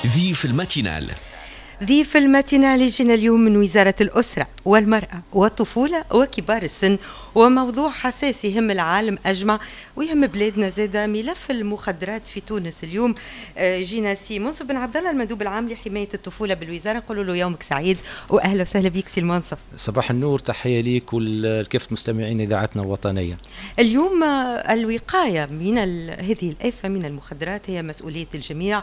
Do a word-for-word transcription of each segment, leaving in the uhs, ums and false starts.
ضيف الماتينال. ضيف الماتينال يجينا اليوم من وزارة الأسرة والمرأة والطفولة وكبار السن، وموضوع حساس يهم العالم أجمع ويهم بلادنا زادا، ملف المخدرات في تونس. اليوم جينا سي منصف بن عبد الله، المندوب العام لحماية الطفولة بالوزارة. نقول له يومك سعيد وأهلا وسهلا بك سي المنصف. صباح النور، تحية ليك ولكافة مستمعين إذاعتنا الوطنية. اليوم الوقاية من هذه الآفة من المخدرات هي مسؤولية الجميع،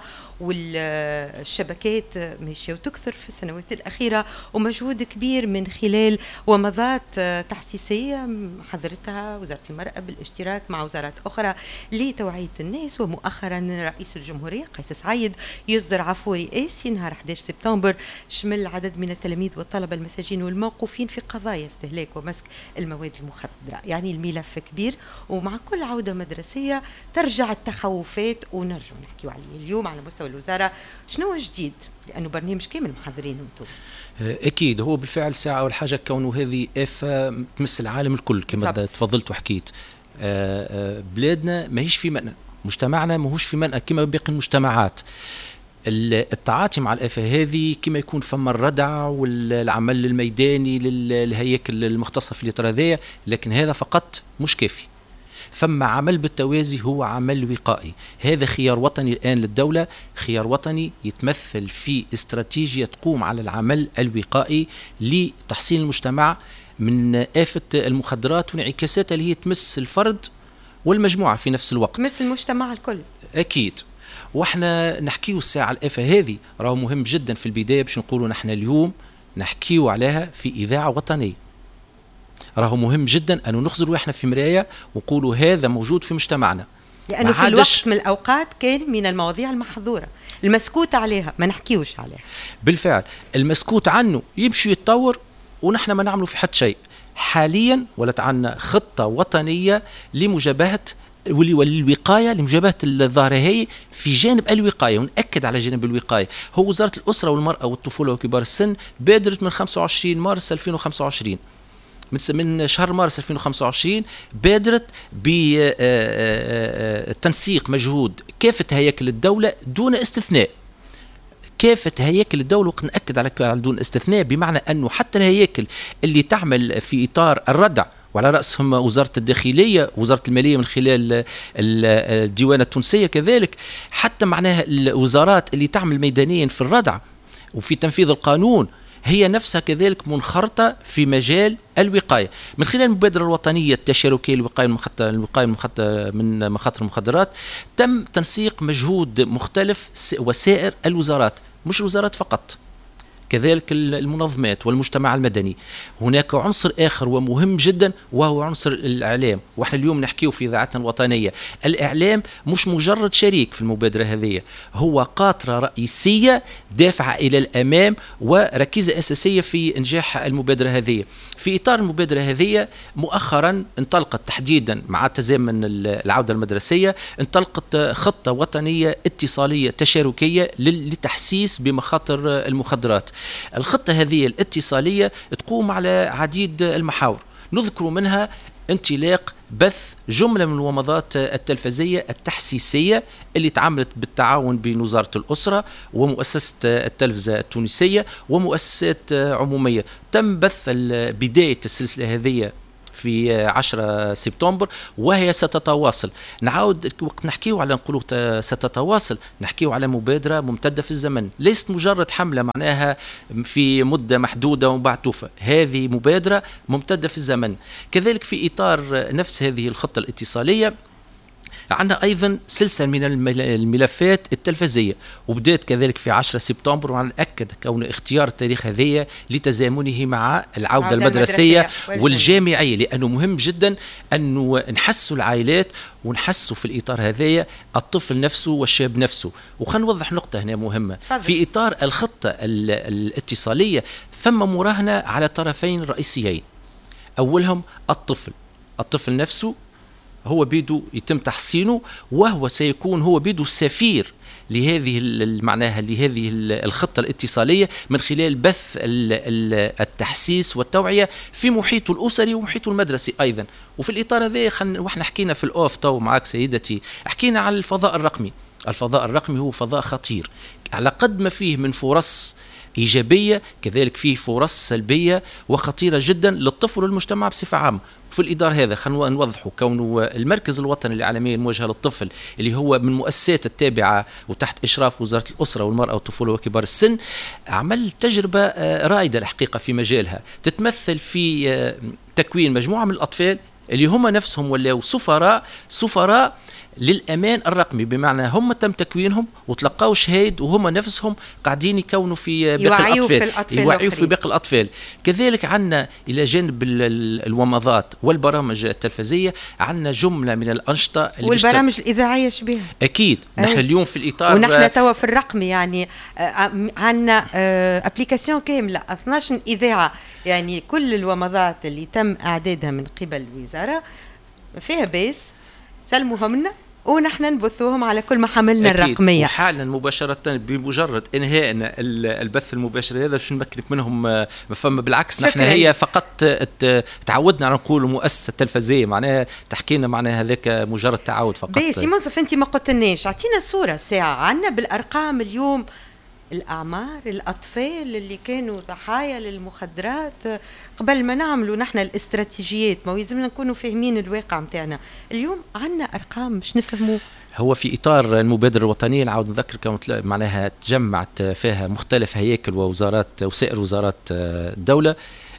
والشبكات ماشية وتكثر في السنوات الأخيرة، ومجهود كبير من خلال ومضات تحسيسية حضرتها وزارة المرأة بالاشتراك مع وزارات أخرى لتوعية الناس. ومؤخرا رئيس الجمهورية قيس سعيد يصدر عفو رئاسي نهار أحد عشر سبتمبر شمل عدد من التلاميذ والطلبة المساجين والموقوفين في قضايا استهلاك ومسك المواد المخدرة. يعني الملف كبير، ومع كل عودة مدرسية ترجع التخوفات ونرجع نحكي عليه. اليوم على مستوى الوزارة شنو جديد؟ لأنه برنامج كامل محضرين انتم. أكيد هو بالفعل ساعة أول حاجة كونه هذه آفة تمس العالم الكل كما تفضلت وحكيت. بلادنا ماهيش في منأى، مجتمعنا ماهوش في منأى كما باقي المجتمعات. التعاطي مع الآفة هذه كما يكون فما الردع والعمل الميداني للهياكل المختصة في الإطار هذايا، لكن هذا فقط مش كافي. فما عمل بالتوازي هو عمل وقائي. هذا خيار وطني الآن للدولة، خيار وطني يتمثل في استراتيجية تقوم على العمل الوقائي لتحسين المجتمع من آفة المخدرات وانعكاساتها اللي هي تمس الفرد والمجموعة في نفس الوقت، تمس المجتمع الكل. أكيد. واحنا نحكيو الساعة الآفة هذه راهو مهم جدا في البداية باش نقولوا نحن اليوم نحكيو عليها في إذاعة وطنية. راهو مهم جدا أنه نخزروا إحنا في مراية ونقولوا هذا موجود في مجتمعنا، لأنه في الوقت من الأوقات كان من المواضيع المحظورة المسكوت عليها ما نحكيوش عليها. بالفعل المسكوت عنه يمشي يتطور ونحن ما نعملوا في حد شيء. حاليا ولت عنا خطة وطنية لمجابهة والوقاية لمجابهة الظاهرة هي في جانب الوقاية، ونأكد على جانب الوقاية. هو وزارة الأسرة والمرأة والطفولة وكبار السن بادرت من خمسة وعشرين مارس ألفين وخمسة وعشرين، من شهر مارس ألفين وخمسة وعشرين بادرت بتنسيق مجهود كافة هياكل الدولة دون استثناء. كافة هياكل الدولة، وقت نأكد على دون استثناء بمعنى أنه حتى الهياكل اللي تعمل في إطار الردع، وعلى رأسهم وزارة الداخلية وزارة المالية من خلال الديوانة التونسية كذلك، حتى معناها الوزارات اللي تعمل ميدانيا في الردع وفي تنفيذ القانون هي نفسها كذلك منخرطة في مجال الوقاية من خلال المبادرة الوطنية التشاركية للوقاية من مخاطر المخدرات. تم تنسيق مجهود مختلف وسائر الوزارات، مش الوزارات فقط، كذلك المنظمات والمجتمع المدني. هناك عنصر آخر ومهم جدا وهو عنصر الإعلام، وإحنا اليوم نحكيه في إذاعتنا الوطنية. الإعلام مش مجرد شريك في المبادرة هذه، هو قاطرة رئيسية دافعة إلى الأمام وركيزة أساسية في إنجاح المبادرة هذه. في إطار المبادرة هذه مؤخرا انطلقت تحديدا مع تزامن العودة المدرسية، انطلقت خطة وطنية اتصالية تشاركية للتحسيس بمخاطر المخدرات. الخطة هذه الاتصالية تقوم على عديد المحاور، نذكر منها انطلاق بث جملة من الومضات التلفزية التحسيسية اللي تعاملت بالتعاون بين وزارة الأسرة ومؤسسة التلفزة التونسية ومؤسسات عمومية. تم بث بداية السلسلة هذه في عشرة سبتمبر وهي ستتواصل. نعود وقت نحكيه على نقوله ستتواصل، نحكيه على مبادرة ممتدة في الزمن، ليست مجرد حملة معناها في مدة محدودة وبعد توفى. هذه مبادرة ممتدة في الزمن. كذلك في إطار نفس هذه الخطة الاتصالية عندنا أيضا سلسلة من الملفات التلفزية، وبدأت كذلك في عشرة سبتمبر. ونأكد كون اختيار التاريخ هذه لتزامنه مع العودة المدرسية والجامعية، لأنه مهم جدا أنه نحسوا العائلات ونحسوا في الإطار هذا الطفل نفسه والشاب نفسه. وخلنا نوضح نقطة هنا مهمة في إطار الخطة الاتصالية. ثم مراهنة على طرفين رئيسيين، أولهم الطفل الطفل نفسه هو بيدو يتم تحسينه، وهو سيكون هو بيدو السفير لهذه معناها لهذه الخطة الاتصالية من خلال بث التحسيس والتوعية في محيطه الأسري ومحيطه المدرسي أيضا. وفي الإطار هذا واحنا حكينا في الأوف تو معك سيدتي، حكينا على الفضاء الرقمي. الفضاء الرقمي هو فضاء خطير، على قد ما فيه من فرص إيجابية كذلك فيه فرص سلبية وخطيرة جدا للطفل والمجتمع بصفة عامة. وفي الإطار هذا خلينا نوضحوا كونه المركز الوطني الإعلامي الموجه للطفل اللي هو من مؤسسات التابعة وتحت إشراف وزارة الأسرة والمرأة والطفولة وكبار السن عمل تجربة رائدة الحقيقة في مجالها، تتمثل في تكوين مجموعة من الأطفال اللي هم نفسهم ولاو سفراء سفراء للأمان الرقمي، بمعنى هم تم تكوينهم وتلقاو شهايد وهم نفسهم قاعدين يكونوا في باقي الأطفال، يوعيوا في باقي الأطفال. كذلك عندنا إلى جانب الومضات والبرامج التلفزية عندنا جملة من الأنشطة والبرامج الإذاعية شبيهة. أكيد أيه. نحن اليوم في الإطار ونحن توا في الرقمي يعني عندنا أبليكاسيون كاملة اثناش إذاعة، يعني كل الومضات اللي تم إعدادها من قبل الوزارة فيها بيس سلموهم لنا ونحن نبثوهم على كل محاملنا الرقمية. وحالا مباشرة بمجرد انهائنا البث المباشر هذا باش نمكنك منهم فما بالعكس نحن هي فقط تعودنا على نقول مؤسسة تلفزية معناها تحكينا معناها هذاك مجرد تعود فقط. بس منصف انت ما قلتلناش، اعطينا صورة ساعة عنا بالأرقام اليوم، الأعمار الأطفال اللي كانوا ضحايا للمخدرات قبل ما نعملوا نحن الاستراتيجيات، ما يلزمنا نكونوا فاهمين الواقع متاعنا اليوم. عنا أرقام مش نفهموا. هو في إطار المبادرة الوطنية نعاود نذكر كانت معناها تجمعت فيها مختلف هياكل ووزارات وسائر وزارات الدولة،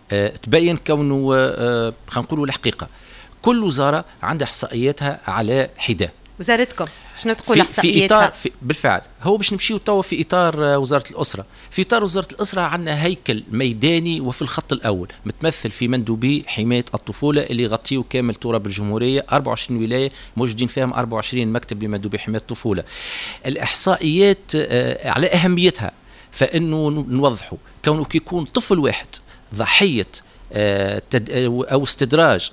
تبين كونه خلينا نقولوا الحقيقة كل وزارة عندها إحصائياتها على حدة. وزارتكم شنو تقول في, في إطار في بالفعل هو باش نمشيو توا في إطار وزارة الأسرة. في إطار وزارة الأسرة عندنا هيكل ميداني وفي الخط الأول متمثل في مندوبي حماية الطفولة اللي يغطيوا كامل تراب الجمهورية، أربعة وعشرين ولاية موجودين فيهم أربعة وعشرين مكتب لمندوبي حماية الطفولة. الإحصائيات على أهميتها فإنه نوضحوا كونه كيكون طفل واحد ضحية أو استدراج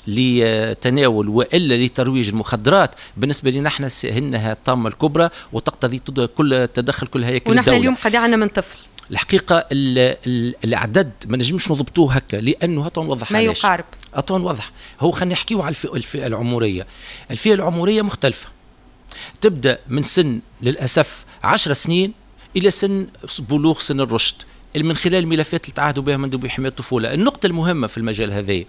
لتناول وإلا لترويج المخدرات بالنسبة لنا نحن هنها الطامة الكبرى وتقتضي كل تدخل كل هياكل الدولة. ونحن اليوم قد عنا من طفل الحقيقة الأعداد ما نجمش نضبطوه هكا لأنه هاتوا نوضح ما يقارب هاتوا نوضح. هو خلينا نحكيو على الفئة العمرية. الفئة العمرية مختلفة، تبدأ من سن للأسف عشر سنين إلى سن بلوغ سن الرشد من خلال الملفات اللي تعهدوا بها مندوب حماية الطفولة. النقطة المهمة في المجال هذا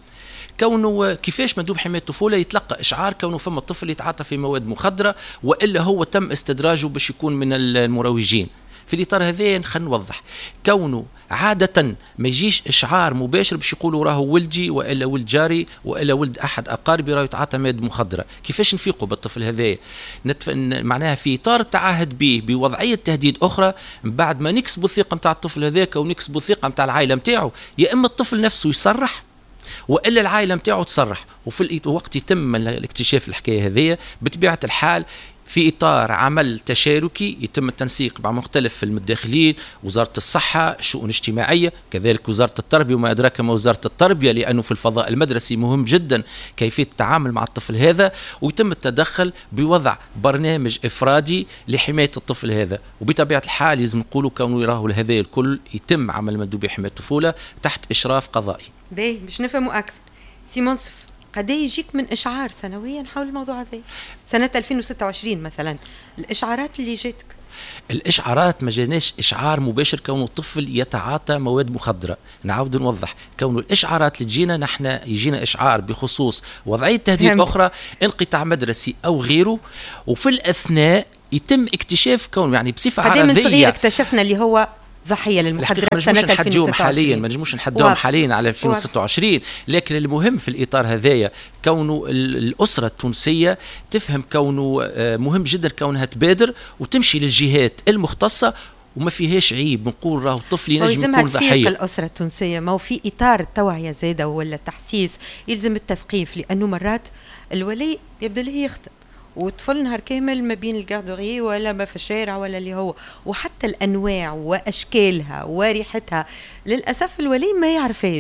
كونه كيفاش مندوب حماية الطفولة يتلقى إشعار كونه فما الطفل يتعاطى في مواد مخدرة وإلا هو تم استدراجه باش يكون من المروجين. في الإطار هذا خلينا نوضح كونه عادة ما يجيش إشعار مباشر باش يقولوا راهو ولدي وإلا ولد جاري وإلا ولد أحد أقاربي راهو يتعاطى مادة مخدرة. كيفاش نفيقوا بالطفل هذا؟ نتف... معناها في إطار التعهد به بوضعية تهديد أخرى بعد ما نكسبوا الثقة متاع الطفل هذاك ونكسبوا الثقة متاع العائلة متاعه، يا إما الطفل نفسه يصرح وإلا العائلة متاعه تصرح. وفي الوقت يتم الاكتشاف الحكاية هذه بطبيعة الحال في إطار عمل تشاركي يتم التنسيق مع مختلف المتداخلين، وزارة الصحة، الشؤون الاجتماعية، كذلك وزارة التربية وما أدراك ما وزارة التربية، لأنه في الفضاء المدرسي مهم جدا كيفية التعامل مع الطفل هذا، ويتم التدخل بوضع برنامج إفرادي لحماية الطفل هذا. وبطبيعة الحال لازم نقولوا كونه يراهو هذا الكل يتم عمل مندوبي حماية الطفولة تحت إشراف قضائي. باهي باش نفهموا أكثر سي منصف، قد يجيك من إشعار سنويا حول الموضوع هذا؟ سنة ألفين وستة وعشرين مثلا الإشعارات اللي جاتك؟ الإشعارات ما جاناش إشعار مباشر كونه الطفل يتعاطى مواد مخدرة. نعاود نوضح كونه الإشعارات اللي تجينا نحن يجينا إشعار بخصوص وضعية تهديد أخرى، انقطاع مدرسي أو غيره، وفي الأثناء يتم اكتشاف كونه يعني بصفة عربية من صغير اكتشفنا اللي هو ضحية للمخدرات سنة ألفين وستة وعشرين. حاليا ما نجموش نحدوهم حاليا على ألفين وستة وعشرين، لكن المهم في الإطار هذايا كونه الأسرة التونسية تفهم كونه مهم جدا كونها تبادر وتمشي للجهات المختصة وما فيهاش عيب نقول راهو الطفل ينجم يكون ضحية. الأسرة التونسية ما هو في إطار التوعية زايدة ولا التحسيس يلزم التثقيف، لأنه مرات الولي يبدأ له يخدم وطفل نهار كامل ما بين الجاردوري ولا ما في الشارع ولا اللي هو، وحتى الأنواع وأشكالها وريحتها للأسف الولي ما يعرفهاش.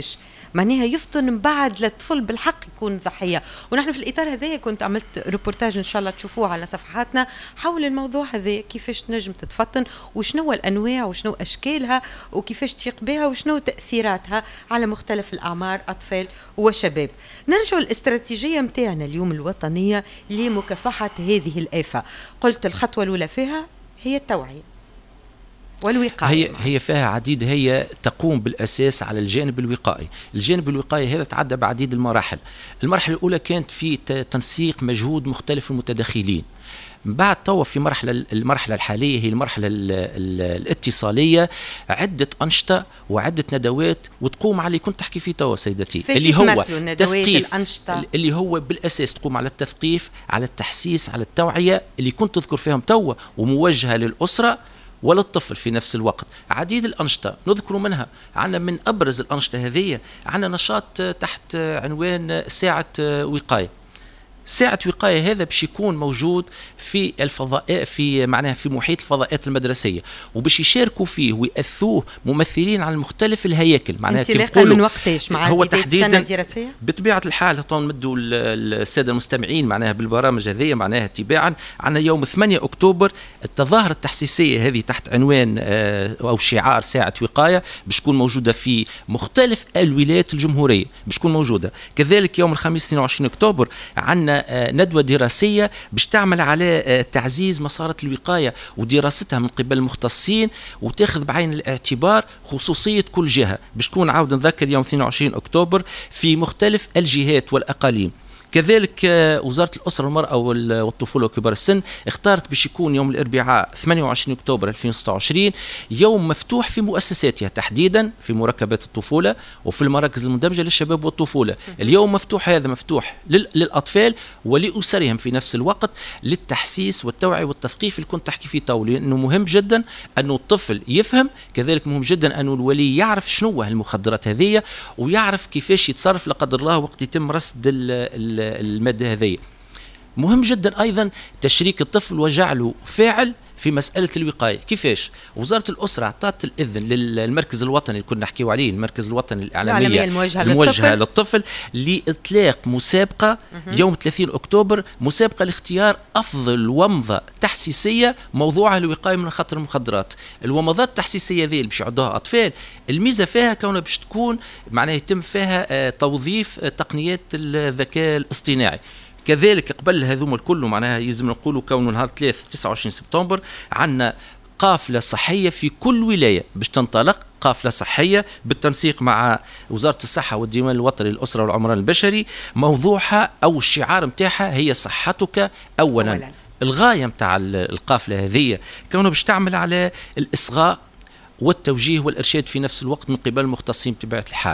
معناها يفطن من بعد للطفل بالحق يكون ضحية. ونحن في الإطار هذا كنت عملت ريبورتاج إن شاء الله تشوفوه على صفحاتنا حول الموضوع هذا، كيفاش تنجم تتفطن وشنو الأنواع وشنو أشكالها وكيفاش تفيق بها وشنو تأثيراتها على مختلف الأعمار أطفال وشباب. نرجع الاستراتيجية متاعنا اليوم الوطنية لمكافحة هذه الآفة. قلت الخطوة الأولى فيها هي التوعية والوقاية. هي هي فيها عديد، هي تقوم بالأساس على الجانب الوقائي. الجانب الوقائي هذا تعدى بعديد المراحل. المرحلة الأولى كانت في تنسيق مجهود مختلف المتداخلين. بعد توا في مرحلة المرحلة الحالية هي المرحلة ال ال الاتصالية، عدة أنشطة وعدة ندوات وتقوم على اللي كنت تحكي فيه توا سيدتي، اللي هو تثقيف، اللي هو بالأساس تقوم على التثقيف، على التحسيس، على التوعية اللي كنت تذكر فيهم توا، وموجهة للأسرة وللطفل في نفس الوقت. عديد الأنشطة نذكر منها، عنا من أبرز الأنشطة هذه عنا نشاط تحت عنوان ساعة وقاية. ساعة وقاية هذا باش يكون موجود في الفضاء، في معناها في محيط الفضاءات المدرسية، وباش يشاركوا فيه ويأثوه ممثلين عن مختلف الهياكل. معناها انطلاقا من وقتاش مع هو تحديدا السنة الدراسية؟ بطبيعة الحال طبعا نمدوا السادة المستمعين معناها بالبرامج هذه معناها تباعا. عنا يوم ثمانية أكتوبر التظاهرة التحسيسية هذه تحت عنوان أو شعار ساعة وقاية، باش تكون موجودة في مختلف الولايات الجمهورية، باش تكون موجودة. كذلك يوم الخميس اثنين وعشرين أكتوبر عنا ندوة دراسية باش تعمل على تعزيز مسارات الوقاية ودراستها من قبل المختصين، وتاخذ بعين الاعتبار خصوصية كل جهة. باش تكون عاود نذكر يوم اثنين وعشرين أكتوبر في مختلف الجهات والأقاليم. كذلك وزارة الأسرة والمرأة والطفولة وكبار السن اختارت باش يكون يوم الأربعاء ثمانية وعشرين أكتوبر ألفين وستة وعشرين يوم مفتوح في مؤسساتها، تحديدا في مركبات الطفولة وفي المراكز المندمجة للشباب والطفولة. اليوم مفتوح، هذا مفتوح للأطفال ولأسرهم في نفس الوقت، للتحسيس والتوعية والتثقيف اللي كنت تحكي فيه تو، لأنه مهم جدا أنه الطفل يفهم، كذلك مهم جدا أنه الولي يعرف شنو المخدرات هذه ويعرف كيفاش يتصرف لا قدر الله وقت يتم رصد ال المادة هذه. مهم جدا أيضا تشريك الطفل وجعله فاعل في مسألة الوقاية. كيفاش؟ وزارة الأسرة أعطت الإذن للمركز الوطني اللي كنا نحكيو عليه، المركز الوطني الإعلامية الموجهة, الموجهة للطفل، لإطلاق مسابقة يوم ثلاثين أكتوبر، مسابقة لاختيار أفضل ومضة تحسيسية موضوعها الوقاية من خطر المخدرات. الومضات التحسيسية ذي اللي باش يعدوها أطفال، الميزة فيها كونها باش تكون معناها يتم فيها توظيف تقنيات الذكاء الاصطناعي. كذلك قبل هذوم الكل معناها يلزم نقولوا كونه نهار ثلاثة تسعة وعشرين سبتمبر عندنا قافلة صحية في كل ولاية باش تنطلق، قافلة صحية بالتنسيق مع وزارة الصحة والديوان الوطني للأسرة والعمران البشري. موضوعها أو الشعار متاعها هي صحتك أولا, أولاً. الغاية متاع القافلة هذه كونه باش تعمل على الإصغاء والتوجيه والإرشاد في نفس الوقت من قبل المختصين بطبيعة الحال.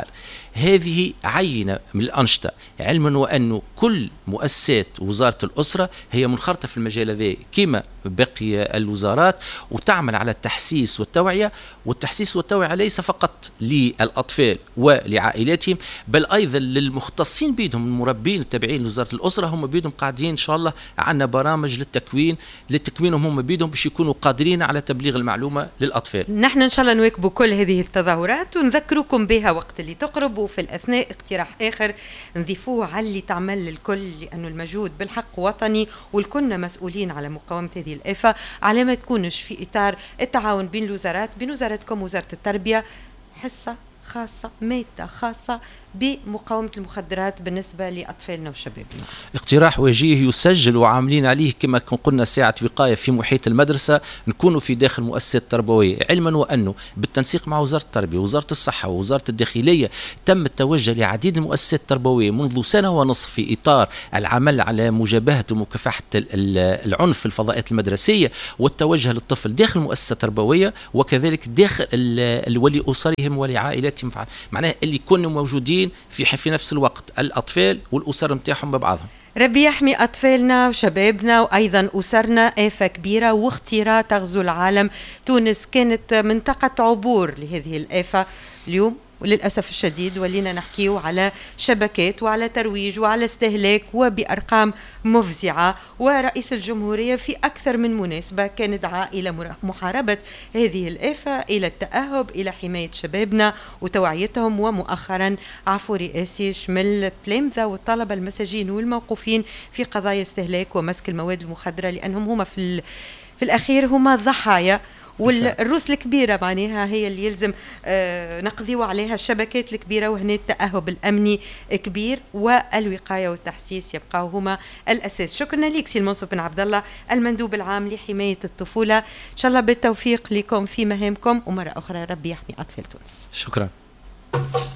هذه عينة من الأنشطة، علما وأنه كل مؤسسات وزارة الأسرة هي منخرطة في المجال هذا كما باقي الوزارات، وتعمل على التحسيس والتوعية. والتحسيس والتوعية ليس فقط للأطفال ولعائلاتهم، بل أيضا للمختصين بيدهم، المربين التابعين لوزارة الأسرة هم بيدهم قاعدين إن شاء الله عندنا برامج للتكوين لتكوينهم هم بيدهم باش يكونوا قادرين على تبليغ المعلومة للأطفال. نحن إن شاء الله نواكبوا كل هذه التظاهرات ونذكركم بها وقت اللي تقرب، وفي الأثناء اقتراح آخر نضيفوه على اللي تعمل للكل، لأنه المجهود بالحق وطني والكلنا مسؤولين على مقاومة هذه الآفة، على ما تكونش في إطار التعاون بين الوزارات، بين وزارتكم وزارة التربية، حصة خاصة مادة خاصة بمقاومة المخدرات بالنسبة لأطفالنا وشبابنا. اقتراح وجيه يسجل وعاملين عليه كما قلنا ساعة وقاية في محيط المدرسة، نكونوا في داخل مؤسسات تربوية، علما وأنه بالتنسيق مع وزارة التربية ووزارة الصحة ووزارة الداخلية تم التوجه لعديد المؤسسات التربوية منذ سنة ونصف في إطار العمل على مجابهة ومكافحة العنف في الفضاءات المدرسية، والتوجه للطفل داخل مؤسسة تربوية وكذلك داخل الولي أسرهم ولعائلاتهم، معناه اللي يكونوا موجودين في في نفس الوقت الأطفال والأسر متاعهم ببعضهم. ربي يحمي أطفالنا وشبابنا وأيضا أسرنا. آفة كبيرة واختراع تغزو العالم. تونس كانت منطقة عبور لهذه الآفة، اليوم وللأسف الشديد ولينا نحكيه على شبكات وعلى ترويج وعلى استهلاك وبأرقام مفزعة. ورئيس الجمهورية في أكثر من مناسبة كان دعا إلى محاربة هذه الآفة، إلى التأهب، إلى حماية شبابنا وتوعيتهم. ومؤخرا عفو رئاسي شمل التلامذة والطلبة المساجين والموقوفين في قضايا استهلاك ومسك المواد المخدرة، لأنهم هم في, في الأخير هم ضحايا، والروس الكبيرة معناها هي اللي يلزم آه نقضيوا عليها الشبكات الكبيرة. وهنا التأهب الأمني كبير والوقاية والتحسيس يبقوا هما الأساس. شكرا لك سي المنصف بن عبد الله المندوب العام لحماية الطفولة، إن شاء الله بالتوفيق لكم في مهامكم، ومرة أخرى ربي يحمي أطفال تونس. شكرا.